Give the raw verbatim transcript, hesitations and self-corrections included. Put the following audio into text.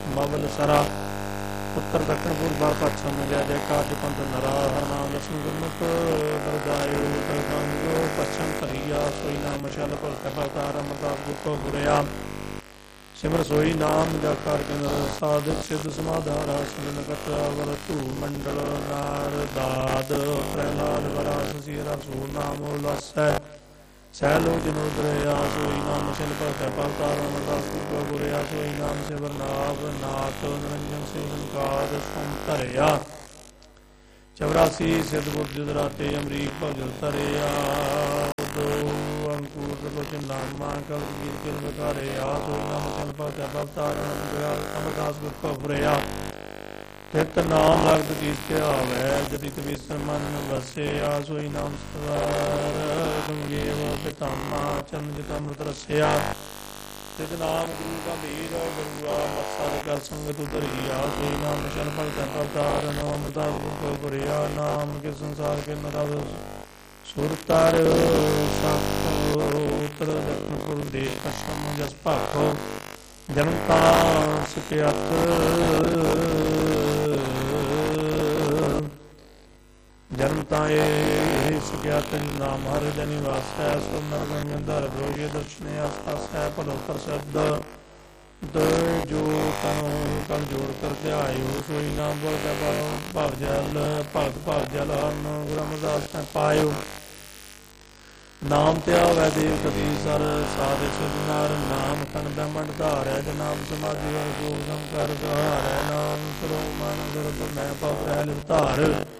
ਮਵਲ ਸਰਾ ਉੱਤਰ ਦੱਖਣ ਪੂਰਬਾ ਪੱਛਮ ਜੈ ਜੈਕਾਰ ਜੋ ਪੰਥ ਨਰਾ ਹਰ ਨਾਮ ਦਸਮ ਗੁਰਮੁਖ ਦਰਦਾਇਓ ਦਰਦਾਇਓ ਪੱਛਮ ਧਰੀਆ ਸੋਈ ਨਾਮ ਮਸ਼ਲ ਭਲ ਕਪਾਤਾਰ ਅਮਰਦਾਸ ਗੁਰਤੋ ਗੁਰਿਆ ਸਿਮਰ ਸੋਈ ਨਾਮ ਜਾਕਾਰ ਕੇਂਦਰ ਸਾਧਕ ਸਿੱਧ ਸਮਾਧਾਰਾ ਸਿਮਰਨ ਕਟਾ ਵਰ ਧੂ ਮੰਡਲ ਨਾਰਦਾਦ ਪ੍ਰਹਿਲਾਦ ਵਰਾਸ ਸੀਰਾ ਸੂ ਨਾਮ ਉਲਸੈ ਸੈਲੋ ਜਨੋਦਰਿਆ ਸੋਈ ਨਾਮ ਸਿਲ ਭਗਤੈ ਪਵਤਾਰ ਅਮਰਦਾਸ ਗੁਰੂ ਗੁਰਿਆ ਸੋਈ ਨਾਮ ਸਿਵਰ ਨਾਭ ਨਾਥ ਨਿਰੰਜਨ ਸਿੰਘਕਾਰ ਸੁਮ ਧਰਿਆ ਚੌਰਾਸੀ ਸਿੱਧ ਬੁੱਧ ਜੁਦਰਾਤੇ ਅਮਰੀਕ ਭਗਤ ਧਰਿਆ ਦੋ ਅੰਕੁਰ ਲੋਚਨ ਨਾਮਾ ਕਲਗੀਰ ਕਿਲ ਵਿਕਾਰਿਆ ਸੋਈ ਨਾਮ ਸਿਲ ਭਗਤੈ ਪਵਤਾਰ ਅਮਰਦਾਸ ਗੁਰੂ ਗੁਰਿਆ ਤਿਤ ਨਾਮ ਲਗਤ ਕੀਤੇ ਆਵੈ ਜਦਿ ਤਵੀਸਰ ਮਨ ਵਸਿਆ ਸੋਈ ਨਾਮ ਸਵਾਰ ਗੰਗੇਵ ਪਿਤਾਮਾ ਚੰਦਿਤ ਅੰਮ੍ਰਿਤ ਰਸਿਆ ਤਿਤ ਨਾਮ ਗੁਰੂ ਕਾ ਵੀਰ ਗੁਰੂਆ ਮਤਸਰ ਕਰ ਸੰਗਤ ਉਤਰਿਆ ਸੋਈ ਨਾਮ ਸ਼ਨ ਭਗਤੈ ਪਵਤਾਰ ਨਾਮ ਅਮਰਦਾਸ ਗੁਰੂ ਗੁਰਿਆ ਨਾਮ ਕੇ ਸੰਸਾਰ ਕੇ ਨਰਵ ਸੁਰਤਰ ਸਤ ਉਤਰ ਦਖਣ ਪੁਰ ਦੇਸ਼ ਪਛਮ ਜਸ ਭਾਖੋ ਜਨਮ ਤਾਂ ਸਕਿਆਤ ਜਨਮ ਤਾਂ ਇਹ ਸਕਿਆਤ ਨਾਮ ਹਰਿ ਜਨਿ ਵਾਸੈ ਸੋ ਨਰਗੰਗ ਦਰ ਰੋਗੇ ਦਰਸ਼ਨੇ ਆਸ ਹੈ ਭਲੋ ਕਰ ਸ਼ਬਦ ਦ ਜੋ ਤਨੋ ਕਲ ਜੋੜ ਕਰ ਧਿਆਇਓ ਸੋਈ ਨਾਮ ਬੋਲਦਾ ਭਵ ਜਲ ਭਗਤ ਭਵ ਜਲ ਹਰਨ ਗੁਰੂ ਅਮਰਦਾਸ ਨੇ ਪਾਇਓ ਨਾਮ ਧਿਆਵੈ ਦੇਵ ਕਤੀ ਸਰ ਸਾਧ ਸਿਧ ਨਰ ਨਾਮ ਤਨ ਬ੍ਰਹਮੰਡ ਧਾਰੈ ਨਾਮ ਸਮਾਧੀ ਵਰ ਗੋਬਿੰਦ ਕਰ ਧਾਰੈ ਨਾਮ ਸਰੋ ਮਨ ਗੁਰ ਮੈਂ ਪਵ ਰਹਿ ਲਿਵ ਧਾਰ